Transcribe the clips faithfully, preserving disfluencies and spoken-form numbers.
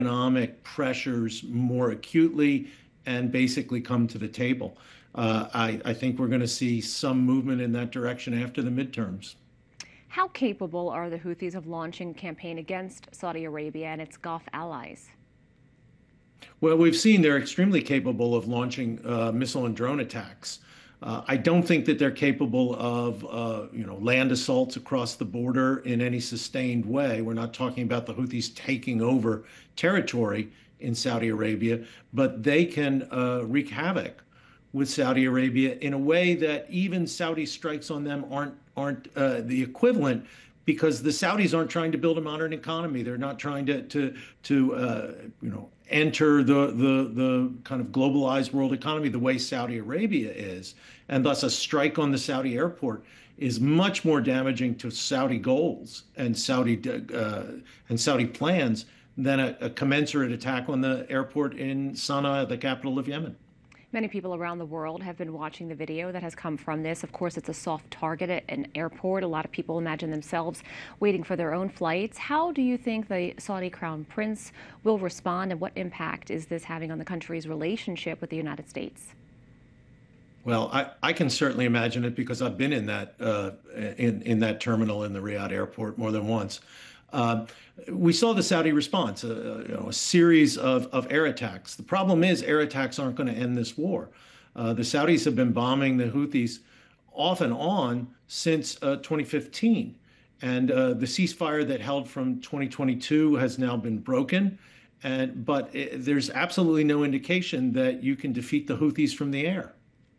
economic pressures more acutely and basically come to the table. Uh, I, I think we're going to see some movement in that direction after the midterms. How capable are the Houthis of launching a campaign against Saudi Arabia and its Gulf allies? Well, we've seen they're extremely capable of launching uh, missile and drone attacks. Uh, I don't think that they're capable of, uh, you know, land assaults across the border in any sustained way. We're not talking about the Houthis taking over territory in Saudi Arabia, but they can uh, wreak havoc with Saudi Arabia in a way that even Saudi strikes on them aren't aren't uh, the equivalent, because the Saudis aren't trying to build a modern economy. They're not trying to to to uh, you know enter the the the kind of globalized world economy the way Saudi Arabia is, and thus a strike on the Saudi airport is much more damaging to Saudi goals and Saudi uh, and Saudi plans than a, a commensurate attack on the airport in Sana'a, the capital of Yemen. Many people around the world have been watching the video that has come from this. Of course, it's a soft target at an airport. A lot of people imagine themselves waiting for their own flights. How do you think the Saudi Crown Prince will respond, and what impact is this having on the country's relationship with the United States? Well, I, I can certainly imagine it, because I've been in that uh, in in that terminal in the Riyadh airport more than once. Uh, we saw the Saudi response, uh, you know, a series of, of air attacks. The problem is air attacks aren't going to end this war. Uh, the Saudis have been bombing the Houthis off and on since uh, twenty fifteen. And uh, the ceasefire that held from twenty twenty-two has now been broken. And, but it, there's absolutely no indication that you can defeat the Houthis from the air.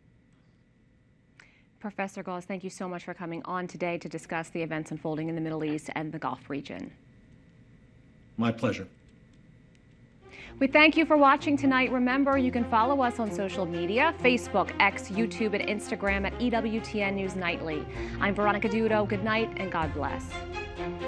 Professor Gause, thank you so much for coming on today to discuss the events unfolding in the Middle East and the Gulf region. My pleasure. We thank you for watching tonight. Remember, you can follow us on social media, Facebook, X, YouTube, and Instagram at E W T N News Nightly. I'm Veronica Dudo. Good night and God bless.